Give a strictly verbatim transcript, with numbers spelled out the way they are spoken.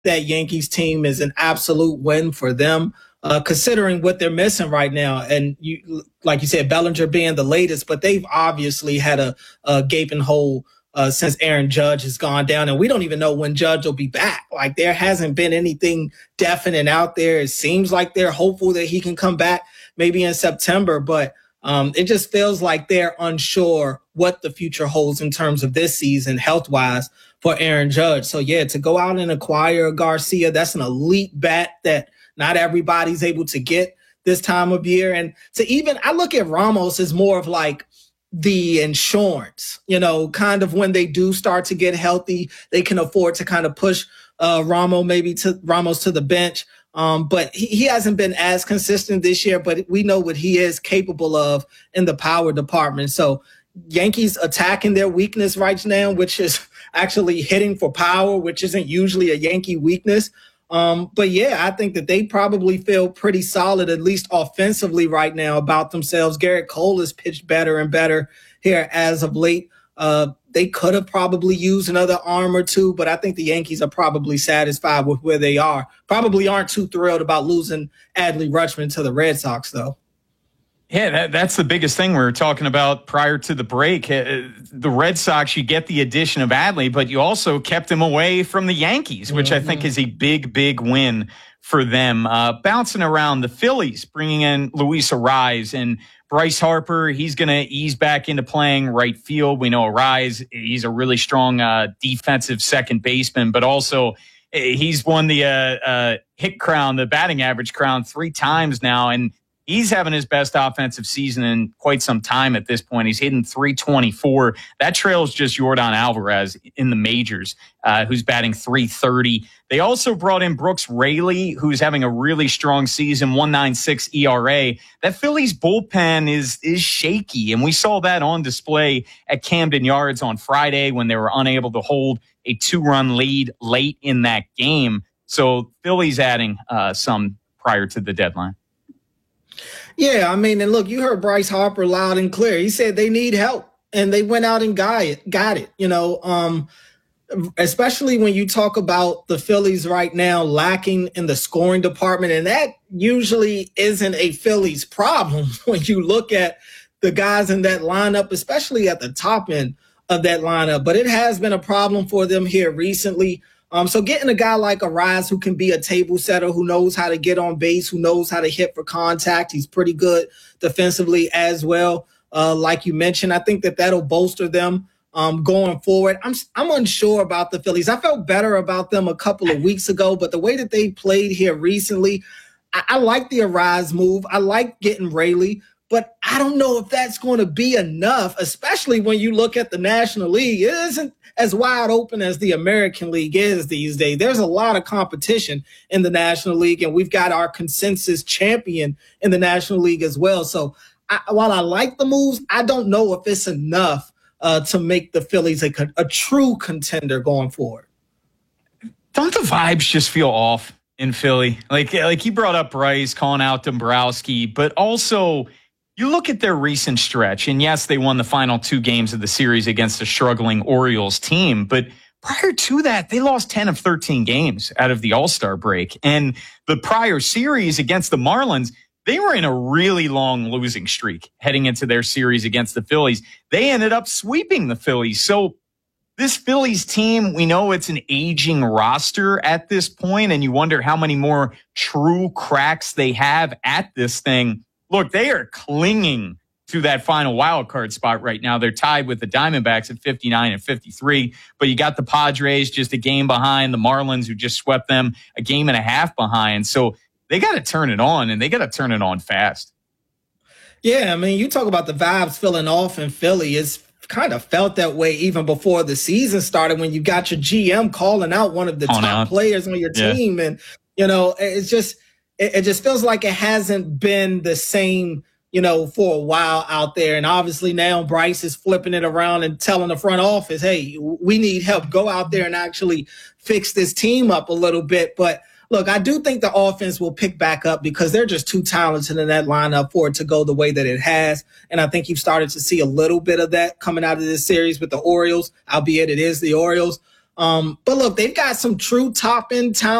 that Yankees team is an absolute win for them, uh, considering what they're missing right now. And you, like you said, Bellinger being the latest, but they've obviously had a, a gaping hole uh, since Aaron Judge has gone down. And we don't even know when Judge will be back. Like, there hasn't been anything definite out there. It seems like they're hopeful that he can come back maybe in September, but um, it just feels like they're unsure what the future holds in terms of this season health-wise for Aaron Judge. So, yeah, to go out and acquire Garcia, that's an elite bat that not everybody's able to get this time of year. And to even, I look at Ramos as more of like the insurance, you know, kind of when they do start to get healthy, they can afford to kind of push uh, Ramos maybe to Ramos to the bench. Um, but he, he hasn't been as consistent this year, but we know what he is capable of in the power department. So Yankees attacking their weakness right now, which is actually hitting for power, which isn't usually a Yankee weakness. Um, but yeah, I think that they probably feel pretty solid, at least offensively right now, about themselves. Garrett Cole has pitched better and better here as of late. Uh, they could have probably used another arm or two, but I think the Yankees are probably satisfied with where they are. Probably aren't too thrilled about losing Adley Rutschman to the Red Sox, though. Yeah, that, that's the biggest thing we were talking about prior to the break. Uh, the Red Sox, you get the addition of Adley, but you also kept him away from the Yankees, which mm-hmm. I think is a big, big win for them. Uh, bouncing around the Phillies, bringing in Luis Arraez and Bryce Harper. He's going to ease back into playing right field. We know Arraez, he's a really strong uh, defensive second baseman, but also he's won the uh, uh, hit crown, the batting average crown three times now, and he's having his best offensive season in quite some time at this point. He's hitting three twenty-four. That trails just Yordan Alvarez in the majors, uh, who's batting three thirty. They also brought in Brooks Raley, who's having a really strong season, one point nine six E R A. That Phillies bullpen is is shaky, and we saw that on display at Camden Yards on Friday when they were unable to hold a two-run lead late in that game. So Phillies adding uh, some prior to the deadline. Yeah, I mean, and look, you heard Bryce Harper loud and clear. He said they need help, and they went out and got it. Got it. You know, um, especially when you talk about the Phillies right now lacking in the scoring department, and that usually isn't a Phillies problem when you look at the guys in that lineup, especially at the top end of that lineup. But it has been a problem for them here recently. Um, so getting a guy like Arraez who can be a table setter, who knows how to get on base, who knows how to hit for contact. He's pretty good defensively as well. Uh, like you mentioned, I think that that'll bolster them um, going forward. I'm I'm unsure about the Phillies. I felt better about them a couple of weeks ago, but the way that they played here recently, I, I like the Arraez move. I like getting Raley, but I don't know if that's going to be enough, especially when you look at the National League. It isn't as wide open as the American League is these days. There's a lot of competition in the National League, and we've got our consensus champion in the National League as well. So I, while I like the moves, I don't know if it's enough uh, to make the Phillies a, a true contender going forward. Don't the vibes just feel off in Philly? Like, like you brought up Bryce calling out Dombrowski, but also you look at their recent stretch, and yes, they won the final two games of the series against a struggling Orioles team, but prior to that, they lost ten of thirteen games out of the All-Star break. And the prior series against the Marlins, they were in a really long losing streak heading into their series against the Phillies. They ended up sweeping the Phillies. So this Phillies team, we know it's an aging roster at this point, and you wonder how many more true cracks they have at this thing. Look, they are clinging to that final wild card spot right now. They're tied with the Diamondbacks at fifty-nine and fifty-three, but you got the Padres just a game behind, the Marlins who just swept them a game and a half behind. So they got to turn it on, and they got to turn it on fast. Yeah, I mean, you talk about the vibes filling off in Philly. It's kind of felt that way even before the season started when you got your G M calling out one of the on top out. players on your Yeah. team. And, you know, it's just – it just feels like it hasn't been the same, you know, for a while out there. And obviously now Bryce is flipping it around and telling the front office, hey, we need help. Go out there and actually fix this team up a little bit. But look, I do think the offense will pick back up because they're just too talented in that lineup for it to go the way that it has. And I think you've started to see a little bit of that coming out of this series with the Orioles, albeit it is the Orioles. Um, but look, they've got some true top end talent.